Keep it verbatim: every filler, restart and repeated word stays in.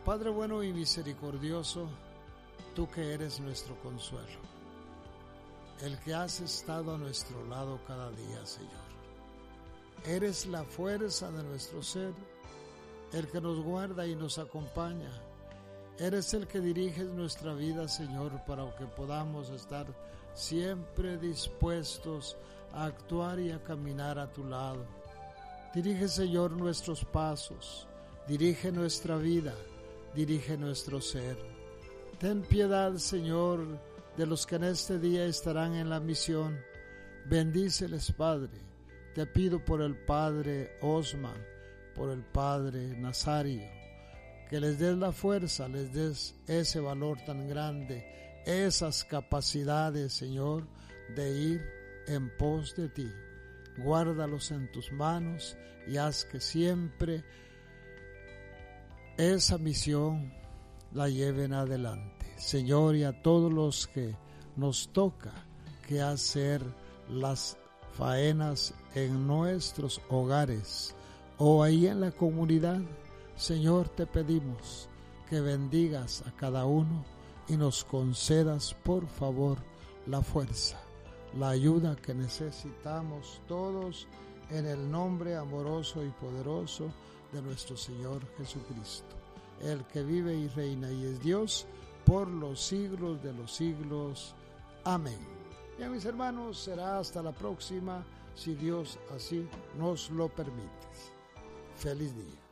Padre bueno y misericordioso, tú que eres nuestro consuelo, el que has estado a nuestro lado cada día, Señor. Eres la fuerza de nuestro ser, el que nos guarda y nos acompaña. Eres el que dirige nuestra vida, Señor, para que podamos estar siempre dispuestos a actuar y a caminar a tu lado. Dirige, Señor, nuestros pasos, dirige nuestra vida, dirige nuestro ser. Ten piedad, Señor, de los que en este día estarán en la misión. Bendíceles, Padre. Te pido por el Padre Osman, por el Padre Nazario, que les des la fuerza, les des ese valor tan grande, esas capacidades, Señor, de ir en pos de ti. Guárdalos en tus manos y haz que siempre esa misión la lleven adelante. Señor, y a todos los que nos toca que hacer las faenas en nuestros hogares o ahí en la comunidad, Señor, te pedimos que bendigas a cada uno y nos concedas, por favor, la fuerza, la ayuda que necesitamos todos en el nombre amoroso y poderoso de nuestro Señor Jesucristo, el que vive y reina y es Dios por los siglos de los siglos. Amén. Bien, mis hermanos, será hasta la próxima, si Dios así nos lo permite. Feliz día.